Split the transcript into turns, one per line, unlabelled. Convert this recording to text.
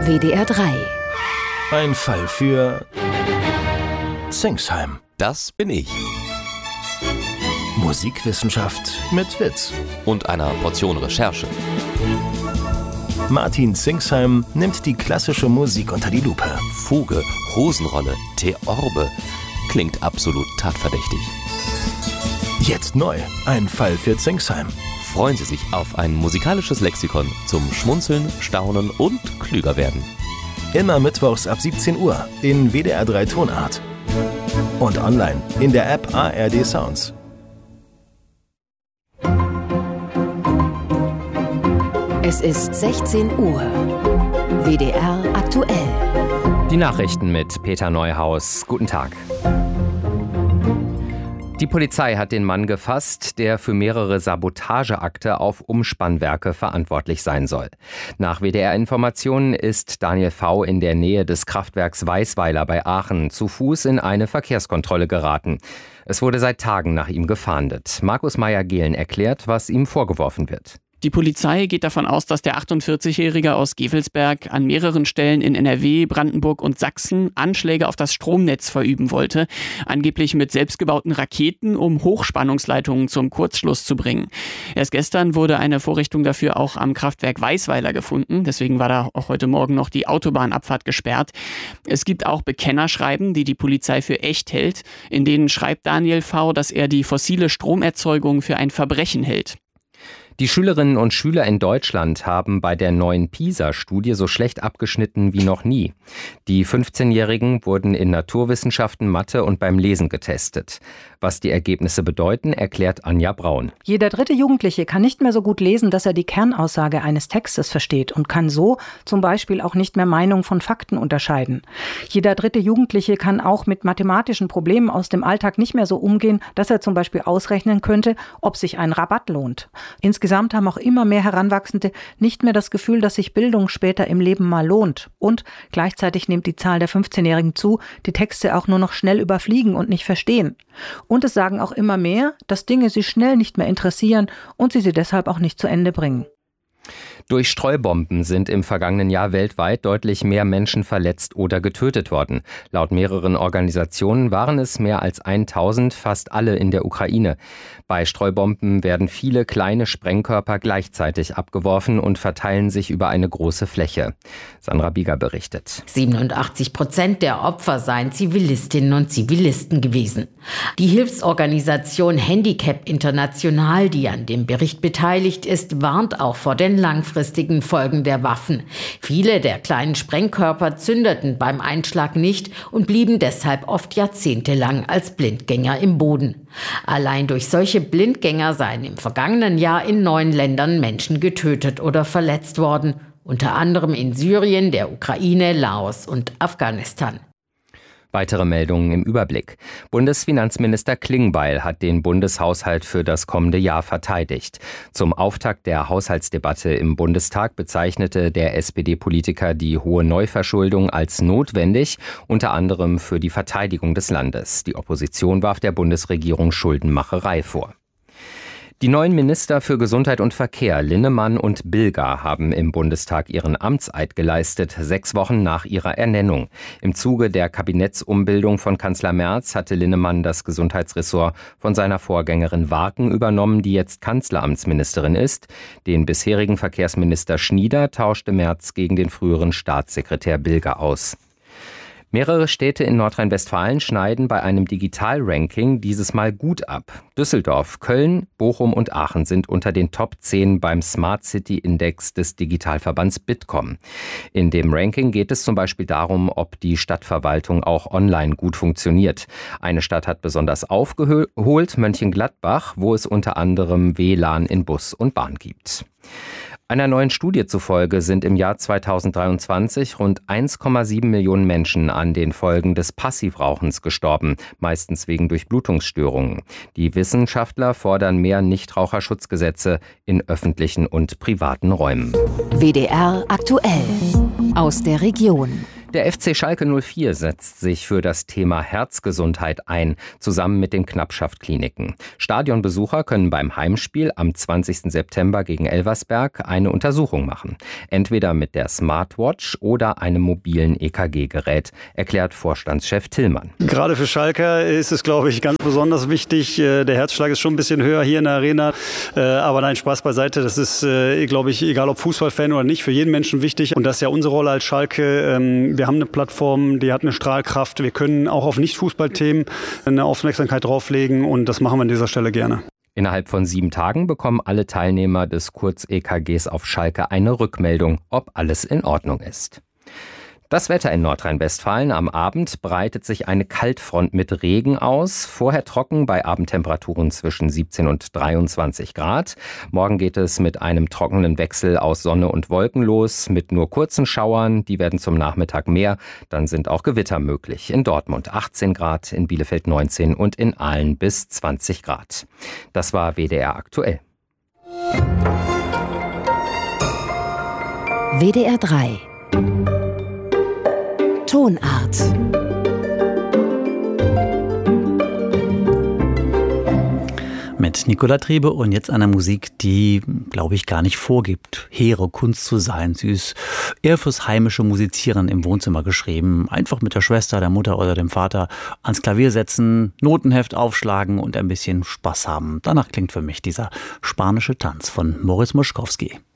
WDR 3.
Ein Fall für Zingsheim.
Das bin ich.
Musikwissenschaft mit Witz.
Und einer Portion Recherche.
Martin Zingsheim nimmt die klassische Musik unter die Lupe.
Fuge, Hosenrolle, Theorbe. Klingt absolut tatverdächtig.
Jetzt neu. Ein Fall für Zingsheim.
Freuen Sie sich auf ein musikalisches Lexikon zum Schmunzeln, Staunen und klüger werden.
Immer mittwochs ab 17 Uhr in WDR 3 Tonart. Und online in der App ARD Sounds.
Es ist 16 Uhr. WDR aktuell.
Die Nachrichten mit Peter Neuhaus. Guten Tag. Die Polizei hat den Mann gefasst, der für mehrere Sabotageakte auf Umspannwerke verantwortlich sein soll. Nach WDR-Informationen ist Daniel V. in der Nähe des Kraftwerks Weisweiler bei Aachen zu Fuß in eine Verkehrskontrolle geraten. Es wurde seit Tagen nach ihm gefahndet. Markus Meyer-Gehlen erklärt, was ihm vorgeworfen wird.
Die Polizei geht davon aus, dass der 48-Jährige aus Gevelsberg an mehreren Stellen in NRW, Brandenburg und Sachsen Anschläge auf das Stromnetz verüben wollte, angeblich mit selbstgebauten Raketen, um Hochspannungsleitungen zum Kurzschluss zu bringen. Erst gestern wurde eine Vorrichtung dafür auch am Kraftwerk Weisweiler gefunden, deswegen war da auch heute Morgen noch die Autobahnabfahrt gesperrt. Es gibt auch Bekennerschreiben, die die Polizei für echt hält, in denen schreibt Daniel V., dass er die fossile Stromerzeugung für ein Verbrechen hält.
Die Schülerinnen und Schüler in Deutschland haben bei der neuen PISA-Studie so schlecht abgeschnitten wie noch nie. Die 15-Jährigen wurden in Naturwissenschaften, Mathe und beim Lesen getestet. Was die Ergebnisse bedeuten, erklärt Anja Braun.
Jeder dritte Jugendliche kann nicht mehr so gut lesen, dass er die Kernaussage eines Textes versteht und kann so zum Beispiel auch nicht mehr Meinung von Fakten unterscheiden. Jeder dritte Jugendliche kann auch mit mathematischen Problemen aus dem Alltag nicht mehr so umgehen, dass er zum Beispiel ausrechnen könnte, ob sich ein Rabatt lohnt. Insgesamt haben auch immer mehr Heranwachsende nicht mehr das Gefühl, dass sich Bildung später im Leben mal lohnt. Und gleichzeitig nimmt die Zahl der 15-Jährigen zu, die Texte auch nur noch schnell überfliegen und nicht verstehen. Und es sagen auch immer mehr, dass Dinge sie schnell nicht mehr interessieren und sie deshalb auch nicht zu Ende bringen.
Durch Streubomben sind im vergangenen Jahr weltweit deutlich mehr Menschen verletzt oder getötet worden. Laut mehreren Organisationen waren es mehr als 1000, fast alle in der Ukraine. Bei Streubomben werden viele kleine Sprengkörper gleichzeitig abgeworfen und verteilen sich über eine große Fläche. Sandra Bieger berichtet.
87% der Opfer seien Zivilistinnen und Zivilisten gewesen. Die Hilfsorganisation Handicap International, die an dem Bericht beteiligt ist, warnt auch vor den langfristigen Folgen der Waffen. Viele der kleinen Sprengkörper zündeten beim Einschlag nicht und blieben deshalb oft jahrzehntelang als Blindgänger im Boden. Allein durch solche Blindgänger seien im vergangenen Jahr in 9 Ländern Menschen getötet oder verletzt worden, unter anderem in Syrien, der Ukraine, Laos und Afghanistan.
Weitere Meldungen im Überblick. Bundesfinanzminister Klingbeil hat den Bundeshaushalt für das kommende Jahr verteidigt. Zum Auftakt der Haushaltsdebatte im Bundestag bezeichnete der SPD-Politiker die hohe Neuverschuldung als notwendig, unter anderem für die Verteidigung des Landes. Die Opposition warf der Bundesregierung Schuldenmacherei vor. Die neuen Minister für Gesundheit und Verkehr, Linnemann und Bilger, haben im Bundestag ihren Amtseid geleistet, 6 Wochen nach ihrer Ernennung. Im Zuge der Kabinettsumbildung von Kanzler Merz hatte Linnemann das Gesundheitsressort von seiner Vorgängerin Warken übernommen, die jetzt Kanzleramtsministerin ist. Den bisherigen Verkehrsminister Schnieder tauschte Merz gegen den früheren Staatssekretär Bilger aus. Mehrere Städte in Nordrhein-Westfalen schneiden bei einem Digital-Ranking dieses Mal gut ab. Düsseldorf, Köln, Bochum und Aachen sind unter den Top 10 beim Smart City Index des Digitalverbands Bitkom. In dem Ranking geht es zum Beispiel darum, ob die Stadtverwaltung auch online gut funktioniert. Eine Stadt hat besonders aufgeholt, Mönchengladbach, wo es unter anderem WLAN in Bus und Bahn gibt. Einer neuen Studie zufolge sind im Jahr 2023 rund 1,7 Millionen Menschen an den Folgen des Passivrauchens gestorben, meistens wegen Durchblutungsstörungen. Die Wissenschaftler fordern mehr Nichtraucherschutzgesetze in öffentlichen und privaten Räumen.
WDR aktuell. Aus der Region.
Der FC Schalke 04 setzt sich für das Thema Herzgesundheit ein, zusammen mit den Knappschaft-Kliniken. Stadionbesucher können beim Heimspiel am 20. September gegen Elversberg eine Untersuchung machen. Entweder mit der Smartwatch oder einem mobilen EKG-Gerät, erklärt Vorstandschef Tillmann.
Gerade für Schalker ist es, glaube ich, ganz besonders wichtig. Der Herzschlag ist schon ein bisschen höher hier in der Arena. Aber nein, Spaß beiseite. Das ist, glaube ich, egal ob Fußballfan oder nicht, für jeden Menschen wichtig. Und das ist ja unsere Rolle als Schalke. Wir haben eine Plattform, die hat eine Strahlkraft. Wir können auch auf Nicht-Fußballthemen eine Aufmerksamkeit drauflegen und das machen wir an dieser Stelle gerne.
Innerhalb von 7 Tagen bekommen alle Teilnehmer des Kurz-EKGs auf Schalke eine Rückmeldung, ob alles in Ordnung ist. Das Wetter in Nordrhein-Westfalen: Am Abend breitet sich eine Kaltfront mit Regen aus. Vorher trocken bei Abendtemperaturen zwischen 17 und 23 Grad. Morgen geht es mit einem trockenen Wechsel aus Sonne und Wolken los, mit nur kurzen Schauern. Die werden zum Nachmittag mehr. Dann sind auch Gewitter möglich. In Dortmund 18 Grad, in Bielefeld 19 und in Aalen bis 20 Grad. Das war WDR aktuell.
WDR 3 Tonart.
Mit Nicola Trebe und jetzt einer Musik, die, glaube ich, gar nicht vorgibt, hehre Kunst zu sein. Sie ist eher fürs heimische Musizieren im Wohnzimmer geschrieben. Einfach mit der Schwester, der Mutter oder dem Vater ans Klavier setzen, Notenheft aufschlagen und ein bisschen Spaß haben. Danach klingt für mich dieser spanische Tanz von Morris Moschkowski.